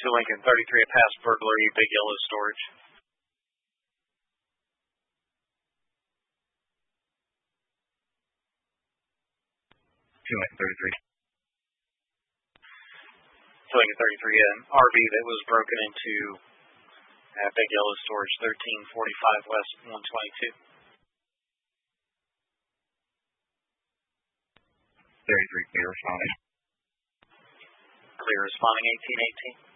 To Lincoln 33, a past burglary, Big Yellow Storage. To Lincoln 33. To Lincoln 33, an RV that was broken into at Big Yellow Storage, 1345 West 122. 33, clear responding. Clear responding 1818.